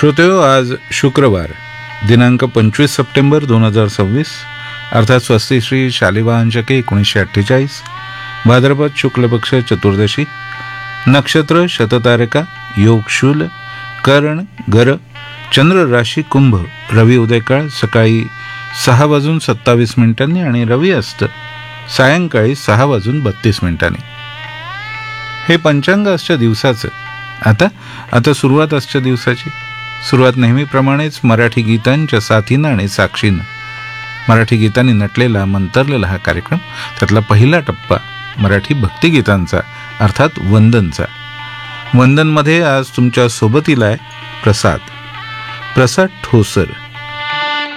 श्रोतेहो, आज शुक्रवार दिनांक 25 सप्टेंबर 2026 अर्थात स्वस्ती श्री शालिवाहन शके 1948, भाद्रपद शुक्ल पक्ष चतुर्दशी, नक्षत्र शततारका, योग शूल, कर्ण गर, चंद्र राशी कुंभ, रवी उदयकाळ सकाळी 6:27 आणि रवी अस्त सायंकाळी 6:32. हे पंचांग आजच्या दिवसाचं. आता सुरुवात आजच्या दिवसाची. सुरुवात नेहमीप्रमाणेच मराठी गीतांच्या साथीनं आणि साक्षीनं. मराठी गीतांनी नटलेला मंतरलेला हा कार्यक्रम. त्यातला पहिला टप्पा मराठी भक्तिगीतांचा अर्थात वंदनचा. वंदनमध्ये आज तुमच्या सोबतीला आहे प्रसाद ठोसर.